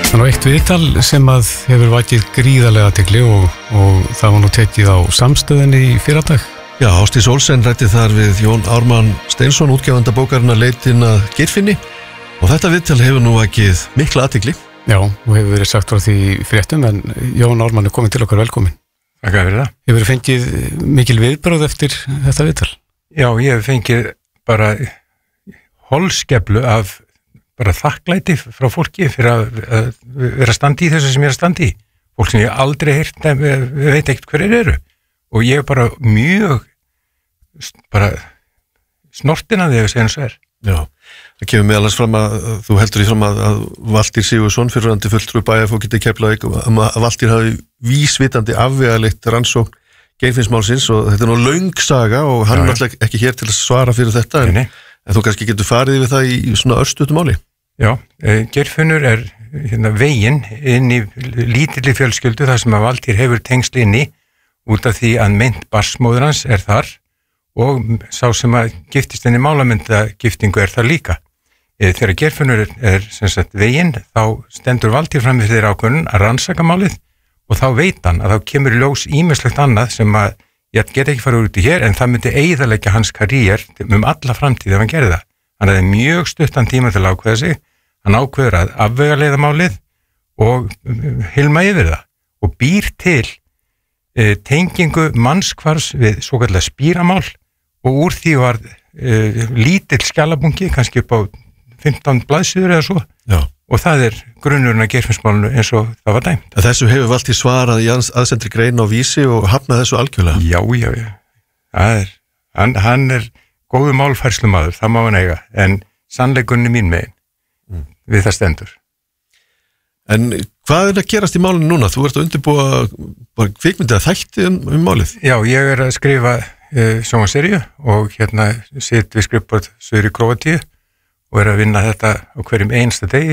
Það er nú eitt viðtal sem að hefur vakið gríðarlega athygli og það var nú tekið á Samstöðinni í fyrradag. Já, Ásdís Olsen ræddi þar við Jón Ármann Steinsson, útgefanda bókarinnar Leitin að Geirfinni, og þetta viðtal hefur nú vakið mikla athygli. Já, og hefur verið sagt frá því fréttum, en Jón Ármann er komin til okkar, velkomin. Takk fyrir það. Hefur fengið mikil viðbröð eftir þetta viðtal? Já, ég hef fengið bara holskeflu af bara þakklæti frá fólki fyrir að vera standi í þessu sem ég er standi í. Fólk sem ég aldrei heyrt, við veit ekkert hverjir eru. Og ég er bara mjög bara snortin að því að segja eins og er. Já, það kemur meðal fram að þú heldur í fram að Valtýr Sigurðsson, fyrrverandi fulltrúi Bæjarfógeta í Keflavík, að Valtýr hafi vísvitandi afvegaleitt rannsókn Geirfinnsmálsins, og þetta er nú löng saga og hann er náttúrulega ekki hér til að svara fyrir þetta, en þú kannski getur farið við það í svona örstuttu máli. Já, Geirfinnur er veginn inn í lítilli fjölskyldu þar sem að Valtýr hefur tengsl inn í út af því að meint barsmóður hans er þar og sá sem að giftist henni málamyndagiftingu er þar líka. Þegar Geirfinnur er sem sagt veginn, þá stendur Valtýr fram við þeirra ákvörðun að rannsaka málið og þá veit hann að þá kemur í ljós ýmislegt annað sem að ég get ekki fara út í hér, en það myndi eyðileggja hans karriér alla framtíð ef hann gerði það. Hann hefði mjög stuttan tíma til að ákveða sig, hann ákveður að afvegaleiða málið og hilma yfir það og býr til tengingu mannskvars við svokallega spíramál og úr því var lítill skjalabunki, kannski upp á 15 blaðsíður eða svo. Já. Og það er grunnurinn að Geirfinnsmálinu eins og það var dæmt. Þessu hefur Valtýr svarað í aðsendri grein á Vísi og hafnað þessu algjörlega. Já. Hann er góðu málfærslumaður, það má hann eiga, en sannleikunni mín megin við það stendur. En hvað er að gerast í málinu núna? Þú ert að undirbúa bara kvikmyndið að þætti málið. Já, ég er að skrifa sjónvarpsseríu og sitt við skrifborð suður í Króatíu og er að vinna þetta á hverjum einsta degi.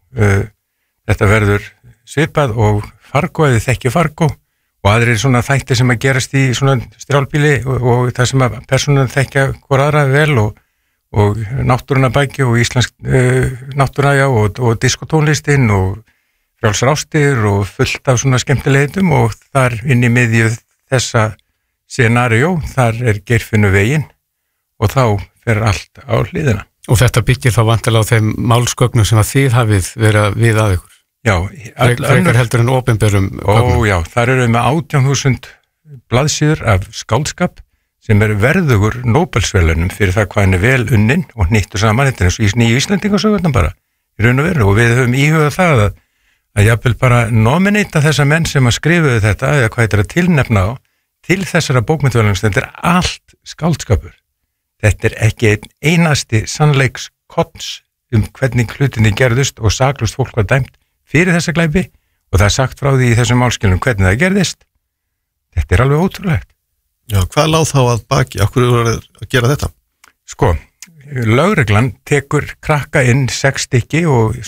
Þetta verður svipað og Fargo, eða þekkja Fargo, og aðrir svona þættir sem að gerast í svona strjálbíli og það sem að persónan þekkja hvor aðra vel og náttúruna bæki og íslensk náttúræja og diskotónlistin og frjálsar ástir og fullt af svona skemmtilegum, og þar inn í miðju þessa scenaríó, þar er Geirfinnur veginn og þá fer allt á hliðina. Og þetta byggir þá vantilega á þeim málsgögnum sem að þið hafið verið við að ykkur. Já. Frekar heldur en opinberum gögnum. Já, þar eru við með 18.000 blaðsíður af skáldskap sem er verðugur Nóbelsverðlaunum fyrir það hvað hann er vel unnin og hnýttur saman. Þetta er eins og nýju Íslendingasögurnar bara í raun og veru, og við höfum íhugað það að jafnvel bara nominata þessa menn sem að skrifuðu þetta, eða hvað þetta er að tilnefna á, til þessara bókmenntaverðlauna. Þetta er allt skáldskapur. Þetta er ekki einasti sannleikskots hvernig hlutinni gerðust og saklaust fólk var dæmt fyrir þessa glæpi, og það er sagt frá því í þessum málskilum hvernig það gerðist. Þetta er alveg ótrúlegt. Já, hvað láð þá að baki? Akkur eru að gera þetta? Sko, lögreglan tekur krakka inn 6 stykki og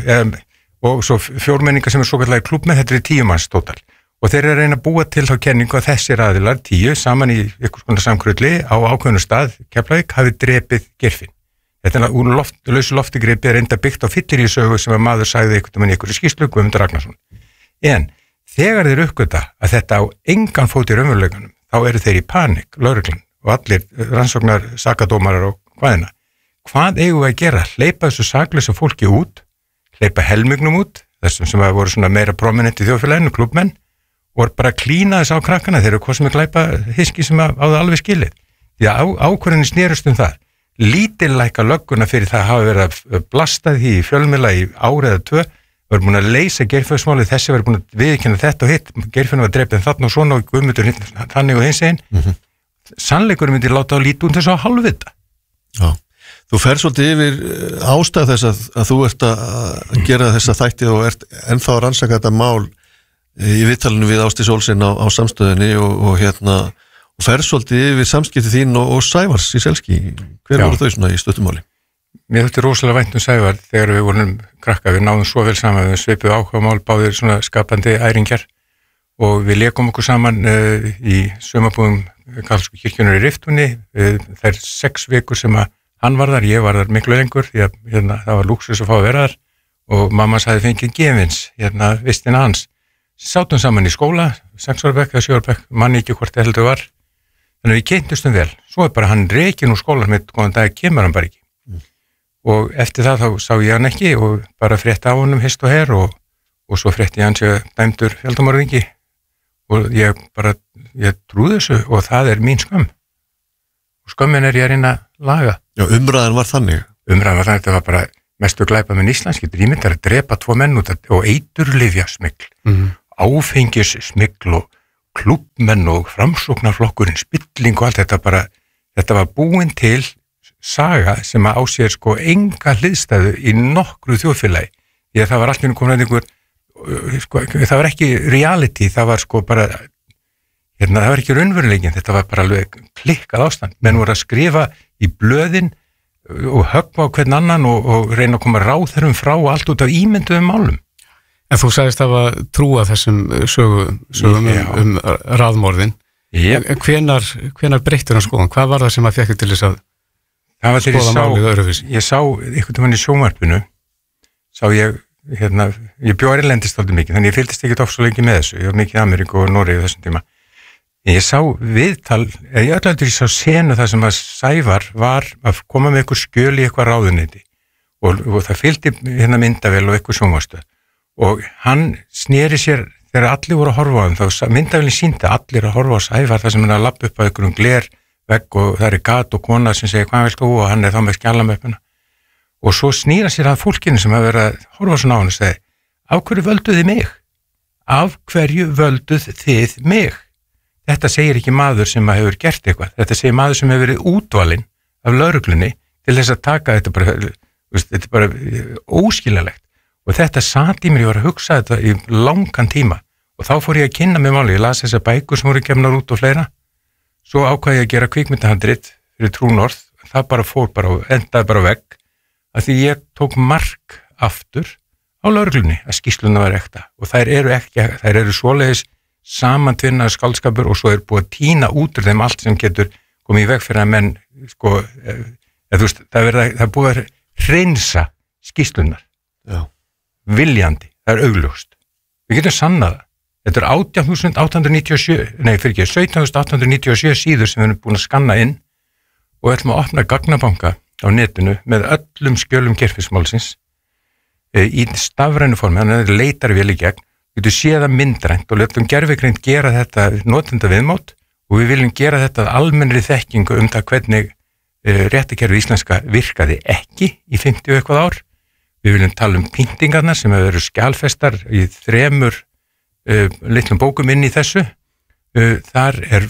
svo fjórmenningar sem er svo kallega klúbb með, þetta er 10 manns tótal. Og þeir eru að reyna að búa til þá kenningu að þessir aðilar 10 saman í einhvers konar samkrulli á ákveðnu stað, Keflavík, hafi drepið Geirfinn. Þetta er úr lausu loftigripi er enda byggt á fyllirísögu sem að maður sagði einhvern veginn skýrslu, Guðmundur Ragnarsson. En þegar þeir uppgöta að þetta á engan fót í raunveruleikanum, þá eru þeir í panik, lögreglan og allir rannsóknar sakadómarar og hvaðina. Hvað eigum við að gera? Hleypa þessu saklausa fólki út, hleypa helmingnum út, þessum sem voru svona meira prominent í þjóðfélaginu, klúbbmenn, og bara klína þess á krakkana, þeir eru hvað sem er glæpa hiski sem á það alveg skilið. Því að ákvörðinni snerust það. Lítillækka lögguna fyrir það hafa verið að blasta því í fjölmiðla í ár eða 2, var búin að leysa Geirfinnsmálið, þessi var búin að viðurkenna þetta og hitt, Geirfinnur var drepinn þarna og svona og Guðmundur þannig og hins einn. Sannleikurinn myndi láta á líti út þess að hálfvita. Já, þú fer svolítið yfir ástæð þess að þú ert að gera þessa þætti og ert ennþá að rannsaka þetta mál í viðtalinu við Ásdís Olsen á Samstöðinni og fer svolítið yfir samskipti þín og Sævars í Selski. Hver voru þau svona í stuttumáli? Mér þótti rosalega vænt Sævar þegar við vorum krakka, við náðum svo vel saman, við svipuð áhugamál, báðir svona skapandi æringjar og við leikum okkur saman í sumarbúðum Karlsku kirkjunnar í Riftunni, þær 6 vikur sem að hann var þar, ég var þar miklu lengur því að það var lúksus að fá að vera þar og mamma sagði fengið gefins, vistina hans. Sátum saman í skóla, 6 ára bekk eða 7 ára bekk, manni ekki hvort heldur var. Þannig við kynntustum vel. Svo bara hann rekin úr skólan mitt, góðan dag, kemur hann bara ekki. Og eftir það þá sá ég hann ekki og bara frétti á honum hist og her og svo frétti ég hann sér dæmdur fjöldamorðingi og ég trúði þessu og það mín skömm. Og skömmin ég að reyna að laga. Já, umræðan var þannig. Þetta var bara mestu glæpamenn íslenski drýmyndar að drepa 2 menn út og eiturlyfjasmygl, áfengissmygl og klúbbmenn og framsóknarflokkurinn, spilling og allt þetta var búin til saga sem á sér enga hliðstæðu í nokkru þjóðfélagi. Það var allir komin að einhver, það var ekki reality, það var bara, það var ekki raunveruleikin, þetta var bara alveg klikkað ástand. Menn voru að skrifa í blöðin og höggva á hvern annan og reyna að koma ráðherrum frá og allt út af ímynduðum málum. En þú sagðist að trúa þessum sögum raðmorðin. Hvenær breyttur hann skoðan? Hvað var það sem að fekk til þess að skoða málið öðruvísi? Ég sá einhvern veginn í sjónvarpinu, ég bjó erlendist aldrei mikið, þannig ég fylgdist ekki svo lengi með þessu, ég var mikið í Ameríku og Noregi þessum tíma. Ég sá viðtal, ég sá senu það sem að Sævar var að koma með eitthvað skjöl í eitthvað ráðuneyti og það fylgdi myndavél og eitthvað sjónvarpsstöð og hann sneri sér þegar allir voru að horfa á hann, þá myndavélin sýndi allir að horfa á Sævar þar sem hann að lappa upp á einhverjum glervegg og það gat og kona sem segir hvað vilt þú og hann þá með skjalamöppuna og svo snýra sér að fólkinu sem hafa verið að horfa svona á hann og segi af hverju völduð þið mig? Af hverju völduð þið mig? Þetta segir ekki maður sem hefur gert eitthvað, þetta segir maður sem hefur verið útvalinn af lögreglunni til þess að taka þetta bara óskiljanlegt og þetta sat í mér, ég var að hugsa þetta í langan tíma og þá fór ég að kynna mig máli, ég las þessar bækur sem voru gefnar út og fleira, svo ákvað ég að gera kvikmyndahandrit fyrir Trú Norð, það endaði bara vegg að því ég tók mark aftur á lögreglunni að skýrsluna var ekta og þær eru svoleiðis samantvinnaður skáldskapur og svo búið að tína út úr þeim allt sem getur komið í veg fyrir að menn það er búið að hreinsa skýrslunar viljandi, það augljóst við getum sannað þetta 17.897 síður sem við erum búin að skanna inn og við ætlum að opna gagnabanka á netinu með öllum skjölum Geirfinnsmálsins í stafrænu formi, þannig að leitar vel í gegn við getum séð það myndrænt og letum gervigreind gera þetta notenda viðmátt og við viljum gera þetta almennri þekkingu það hvernig réttarkerfið íslenska virkaði ekki í 50 eitthvað ár. Við viljum tala pyntingarnar sem hefur verið skjalfestar í 3 litlum bókum inn í þessu. Þar er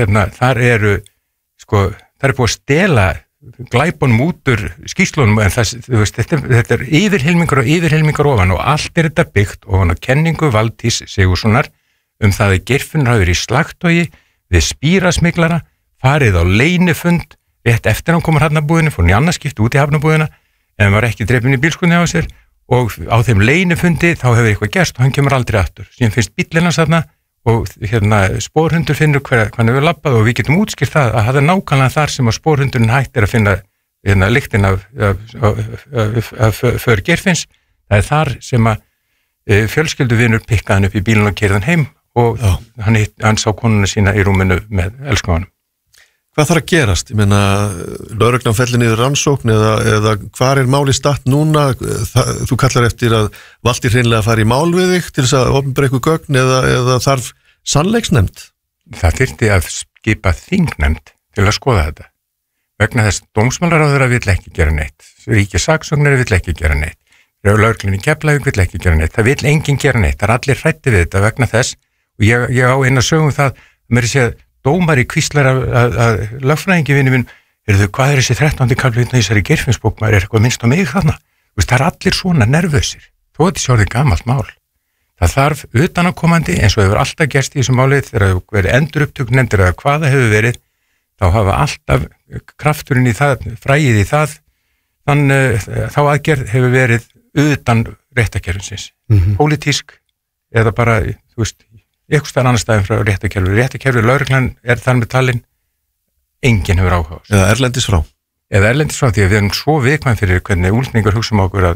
búið að stela glæpunum út úr skýrslunum en þetta er yfirhelmingar ofan og allt þetta byggt ofan á kenningu Valdís Sigurðssonar það að Geirfinnur hafi verið í slagtogi við spírasmyglara, farið á leynifund rétt eftir hann komur hafnabúðinu, fór hann í annarskipti út í hafnabúðina en hann var ekki drepinn í bílskunni á sér og á þeim leynifundi þá hefur eitthvað gerst og hann kemur aldrei aftur. Síðan finnst bíllinn hans þarna og spórhundur finnur hann hefur labbað og við getum útskýrt það að það er nákvæmlega þar sem að spórhundurinn hættir að finna lyktin af för Geirfinns. Það er þar sem að fjölskylduvinur pikkaði hann upp í bílinn og keyrði hann heim og hann sá konuna sína í rúminu með elskumanum. Hvað þarf að gerast? Ég meina, lögreglan fellir niður rannsókn eða hvar er máli statt núna? Þú kallar eftir að Valtýr hreinlega fari í mál við þig til þess að opinbera eitthvað gögn eða þarf sannleiksnefnd? Það þyrfti að skipa þingnefnd til að skoða þetta. Vegna þess dómsmálaráðherra vill ekki gera neitt. Ríkissaksóknari vill ekki gera neitt. Lögreglunni í Keflavík vill ekki gera neitt. Það vill enginn gera neitt. Það er allir hræddir við þetta vegna þess og ég á eina sögum það mér sé að dómari kvíslar að lögfræðingi vinnu minn, hvað er þessi 13. kafli í þessari Geirfinnsbók, maður er eitthvað minnst á mig þarna. Það er allir svona nervösir, þó þetta sé orðið gamalt mál. Það þarf utanakomandi, eins og hefur alltaf gerst í þessu málið, þegar það hefur verið endurupptökunefndir eða hvað það hefur verið, þá hafa alltaf krafturinn í það, frægið í það, þá aðgerð hefur verið utan réttarkerfisins, pólitísk eða bara, eitthvað stær annar staðin frá réttarkerfi, lögreglan er þar með talin, enginn hefur áhuga. Eða erlendis frá, því að við erum svo viðkvæm fyrir hvernig útlendingar hugsa okkur að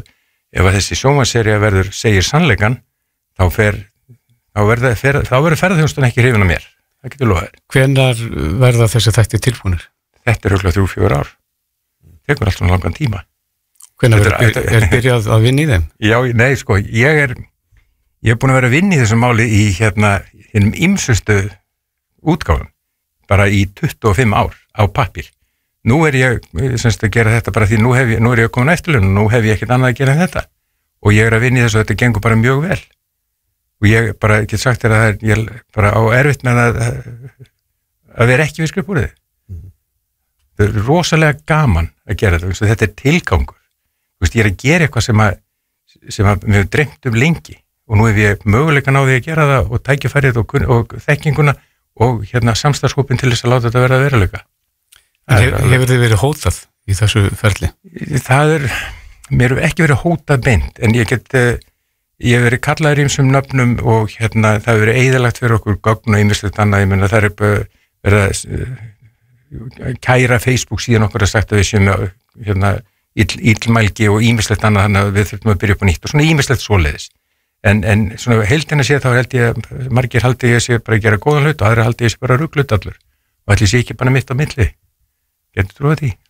ef að þessi sjónvarpssería segir sannleikan, þá verður ferðarþjónustan ekki hrifin af mér. Það getur lofaðir. Hvenær verða þessi þættir tilbúnir? Þetta örugglega 3-4 ár. Tekur allt svona langan tíma. Hvenær byrjað að vinna í þeim? Já, nei, sko, ég er búin að vera að vinna í þessum máli í hinnum ýmsustu útgáfum, bara í 25 ár á pappír. Nú er ég að gera þetta bara því nú er ég komin eftirlaun og nú hef ég ekkert annað að gera en þetta. Og ég er að vinna í þessu og þetta gengur bara mjög vel. Og ég bara get sagt þér að ég bara á erfitt með að vera ekki við skrifborðið. Það er rosalega gaman að gera þetta. Þetta er tilgangur. Ég er að gera eitthvað sem við hefum dreymt lengi og nú hef ég möguleika náði að gera það og tækifærið og þekkinguna og samstarfshópinn til þess að láta þetta verða veruleika. Hefur þið verið hótað í þessu ferli? Mér hefur ekki verið hótað beint, en ég hef verið kallaður ýmsum nöfnum og það hefur verið eyðilagt fyrir okkur gögn og ýmislegt annað. Ég meina það er verið að kæra Facebook síðan okkur að sagt að við séum illmælgi og ýmislegt annað, þannig að við þurfum að byrja upp á nýtt og svona ýmislegt svoleiðis. En svona heildina sé þá held ég að margir haldi ég sé bara að gera góðan hlut og aðri haldi ég sé bara að rugla allur og ætli sé ekki bara mitt á milli. Getur trúið því?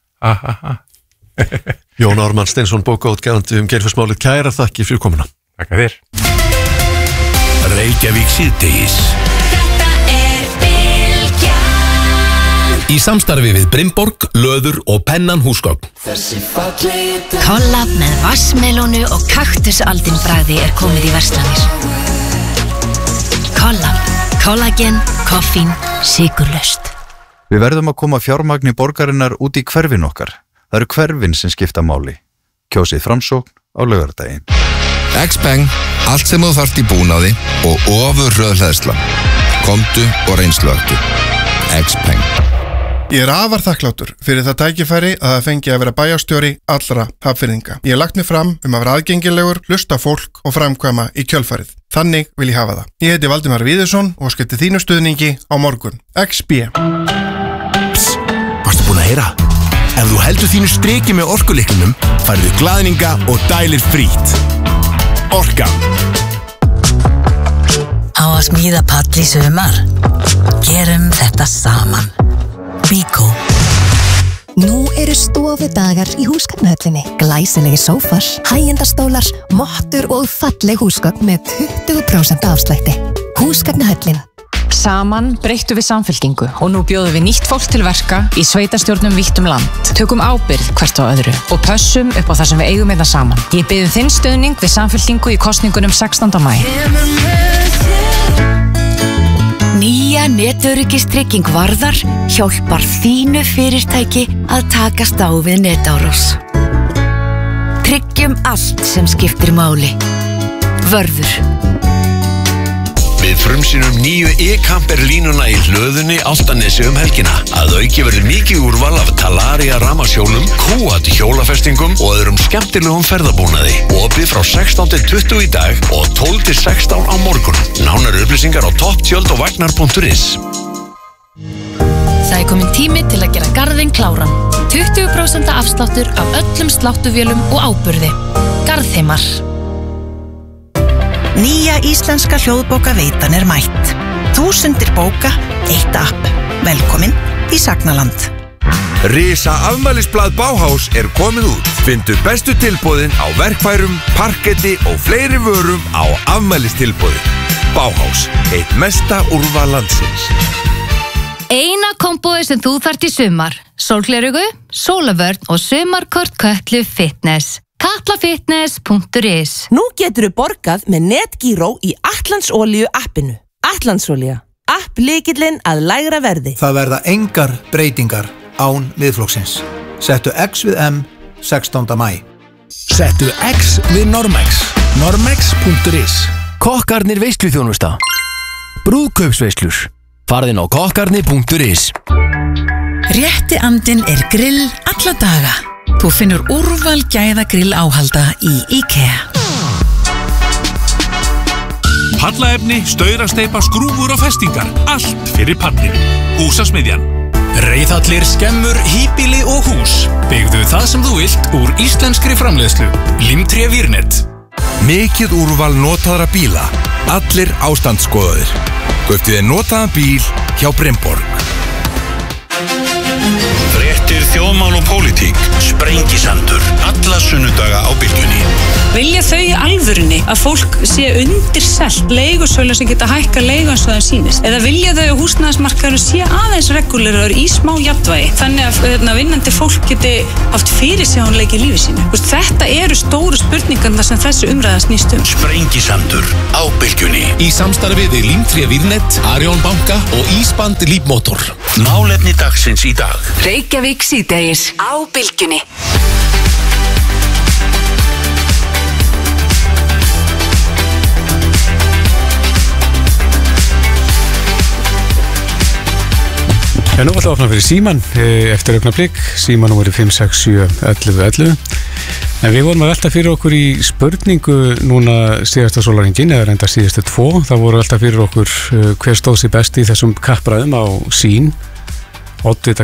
Jón Ármann Steinsson, bókaútgefandi Geirfinnsmálið, kærar þakki fyrir komuna. Takk að þér. Reykjavík síðdegis. Í samstarfi við Brimborg, Löður og Pennan húsgögn. Kollab með vassmelónu og kaktusaldinbragði er komið í verslanir. Kollab, kollagen, koffín, sykurlaust. Við verðum að koma fjármagni borgarinnar út í hverfin okkar. Það eru hverfin sem skipta máli. Kjósið Framsókn á laugardaginn. X-Peng, allt sem þú þarft í búnaði og ofurröðhleðsla. Komdu og reynsluaktu. X-Peng. Ég er afar þakklátur fyrir það tækifæri að það fengi að vera bæjarstjóri allra Hafnfirðinga. Ég hef lagt mig fram að vera aðgengilegur, hlusta fólk og framkvæma í kjölfarið. Þannig vil ég hafa það. Ég heiti Valdimar Víðursson og skipti þínu stuðningi á morgun. XB. Varstu búin að heyra? Ef þú heldur þínu striki með orkulyklunum, færðu glaðninga og dælir frít. Orka. Á að smíða pall í sumar. Gerum þetta saman. Bíkó. Nú eru stofudagar í húsgagnahöllinni. Glæsilegi sófar, hægjendastólar, mottur og falleg húsgagn með 20% afslætti. Húsgagnahöllin. Saman breyttum við samfylkingu og nú bjóðum við nýtt fólk til verka í sveitarstjórnum vítt land. Tökum ábyrgð hvert á öðru og pössum upp á það sem við eigum einna saman. Ég biður þinn stuðning við samfylkingu í kosningunum 16. maí. Nýja netöryggistryging Varðar hjálpar þínu fyrirtæki að takast á við netárás. Tryggjum allt sem skiptir máli. Vörður. Við frumsýnum nýju e-camper línuna í Hlöðunni Álftanesi helgina. Að auki verður mikið úrval af Talaria rafmagnshjólum, Kuat hjólafestingum og öðrum skemmtilegum ferðabúnaði. Opið frá 16 til 20 í dag og 12 til 16 á morgun. Nánari upplýsingar á topptjöldogvagnar.is. Það er komin tími til að gera garðinn kláran. 20% afsláttur af öllum sláttuvélum og áburði. Garðheimar. Nýja íslenska hljóðbókaveitan er mætt. Þúsundir bóka, eitt app. Velkomin í Sagnaland. Risa afmælisblað Bauhaus er komið út. Findu bestu tilboðin á verkfærum, parketti og fleiri vörum á afmælistilboði. Bauhaus, eitt mesta úrval landsins. Eina kombói sem þú þarft í sumar. Sólgleraugu, sólavörn og sumarkort Kötlu Fitness. katlafitness.is. Nú geturðu borgað með Netgyro í Atlandsolíu appinu. Atlandsolía, app lykillinn að lægra verði. Það verða engar breytingar án Miðflokksins. Settu X við M 16. maí. Settu X við Normex. Normex.is. Kokkarnir veisluþjónusta. Brúðkaupsveislur. Farðin á kokkarnir.is. Rétti andinn er grill alla daga. Þú finnur úrval gæða grill áhalda í IKEA. Pallaefni, staurasteipa, skrúfur og festingar. Allt fyrir pallinu. Húsasmiðjan. Reiðhallir, skemmur, híbýli og hús. Byggðu það sem þú vilt úr íslenskri framleiðslu. Limtré Vírnet. Mikið úrval notaðra bíla. Allir ástandsskoðaðir. Kauptu þér notaðan bíl hjá Bremborg. Fréttir, þjóðmál og pólitík. Sprengisandur. Alla sunnudaga á Bylgjunni. Vilja þau í alvörunni að fólk sé undirselt leigusölu sem geta hækka leigu eins og það sýnist? Eða vilja þau að húsnæðismarkaðurinn sé aðeins reguleraður í smá jafnvægi þannig að vinnandi fólk geti haft fyrirsjáanleiki í lífi sínu? Þetta eru stóru spurningarna sem þessi umræða snýst um. Sprengisandur á Bylgjunni. Í samstarfi við Limtré Vírnet, Arion banka og Ísband Lípmotor. Málefni dagsins í dag. Reykjavík síðdegis á Bylgjunni. Nú ætlum við að opna fyrir síman eftir augnablik, síman númeri 5671111. En við vorum að velta fyrir okkur í spurningu núna síðasta sólarhringinn, eða reynda síðustu 2. Það voru velta fyrir okkur hver stóð sér best í þessum kappræðum á sín. Oddvita